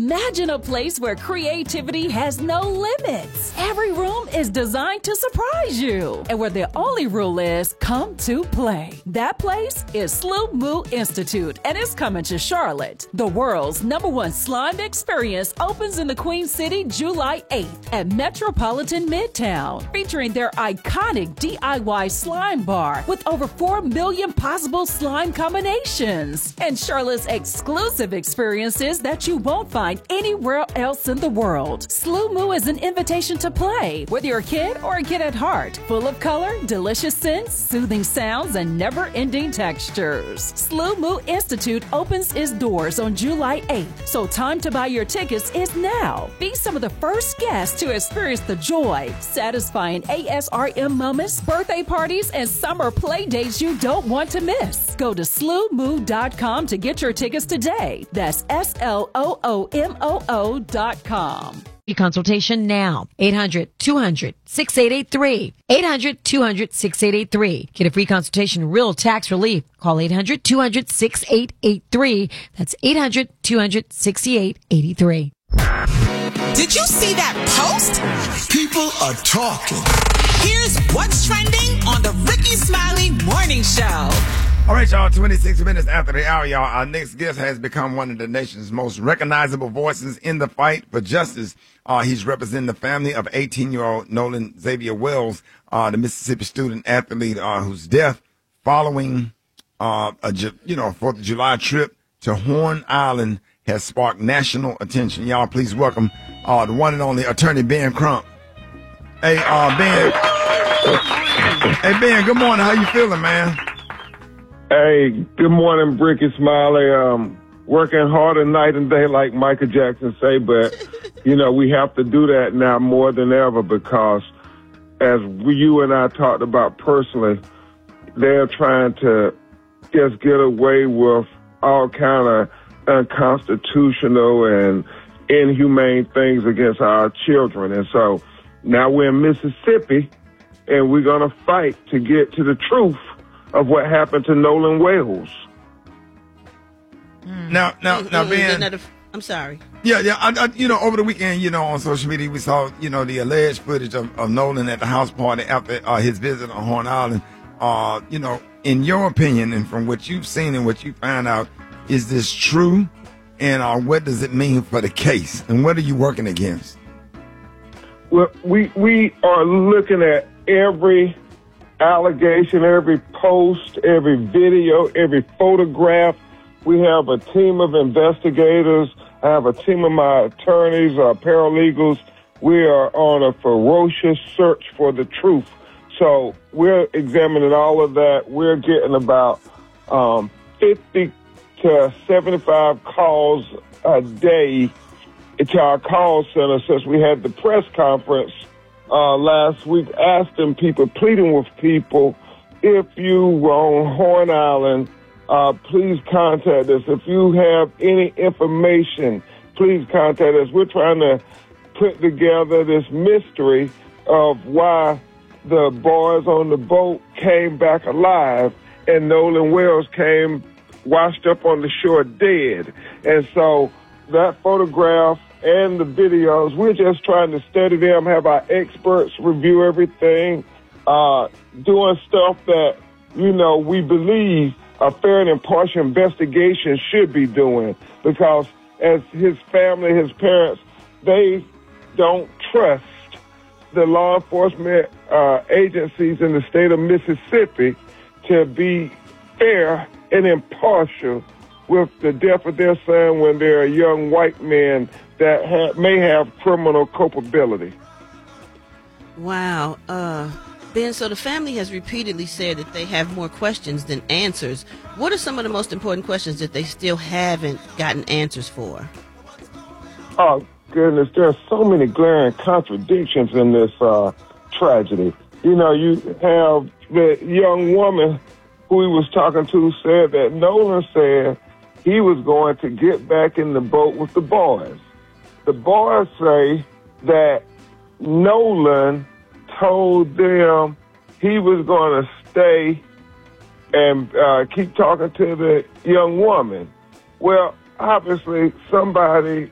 Imagine a place where creativity has no limits. Every room is designed to surprise you, and where the only rule is come to play. That place is SLU MU Institute, and it's coming to Charlotte. The world's #1 slime experience opens in the Queen City July 8th at Metropolitan Midtown, featuring their iconic DIY slime bar with over 4 million possible slime combinations and Charlotte's exclusive experiences that you won't find anywhere else in the world. SLU MU is an invitation to play, whether you're a kid or a kid at heart, full of color, delicious scents, soothing sounds, and never-ending textures. SLU MU Institute opens its doors on July 8th, so time to buy your tickets is now. Be some of the first guests to experience the joy, satisfying ASRM moments, birthday parties, and summer play dates you don't want to miss. Go to SLUMU.com to get your tickets today. That's SLOOMOO.com. Consultation now. 800-200-6883. 800-200-6883. Get a free consultation, real tax relief. Call 800-200-6883. That's 800-200-6883. Did you see that post? People are talking. Here's what's trending on the Ricky Smiley Morning Show. All right, y'all, 26 minutes after the hour, y'all, our next guest has become one of the nation's most recognizable voices in the fight for justice. He's representing the family of 18-year-old Nolan Xavier Wells, the Mississippi student athlete whose death following a 4th of July trip to Horn Island has sparked national attention. Y'all, please welcome the one and only attorney Ben Crump. Hey, Ben. Hey, Ben, good morning. How you feeling, man? Hey, good morning, Ricky Smiley. Working harder night and day, like Michael Jackson say, but, we have to do that now more than ever because, as you and I talked about personally, they're trying to just get away with all kind of unconstitutional and inhumane things against our children. And so now we're in Mississippi, and we're going to fight to get to the truth of what happened to Nolan Wells. Now, Ben. I'm sorry. Yeah. Over the weekend, on social media, we saw, the alleged footage of Nolan at the house party after his visit on Horn Island. In your opinion, and from what you've seen and what you found out, is this true? And what does it mean for the case? And what are you working against? Well, we are looking at every allegation, every post, every video, every photograph. We have a team of investigators. I have a team of my attorneys, paralegals. We are on a ferocious search for the truth. So we're examining all of that. We're getting about 50 to 75 calls a day to our call center since we had the press conference last week, asking people, pleading with people, if you were on Horn Island, please contact us. If you have any information, please contact us. We're trying to put together this mystery of why the boys on the boat came back alive and Nolan Wells came washed up on the shore dead. And so that photograph and the videos, we're just trying to study them, have our experts review everything, doing stuff that, we believe a fair and impartial investigation should be doing, because as his family, his parents, they don't trust the law enforcement agencies in the state of Mississippi to be fair and impartial with the death of their son when they're a young white man that may have criminal culpability. Wow. Ben, so the family has repeatedly said that they have more questions than answers. What are some of the most important questions that they still haven't gotten answers for? Oh, goodness, there are so many glaring contradictions in this tragedy. You have the young woman who he was talking to said that Nolan said he was going to get back in the boat with the boys. The boys say that Nolan told them he was going to stay and keep talking to the young woman. Well, obviously somebody